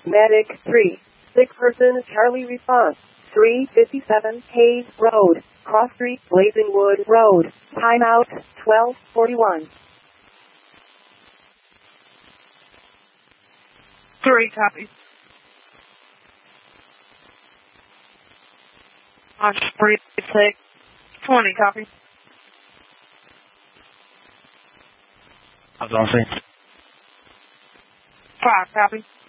Medic 3. Sick person, Charlie response. 357 Hayes Road, Cross Street, Blazingwood Road. Timeout, 12:41. 3, copy. On 36, 20, copy. I was on scene. 5, copy.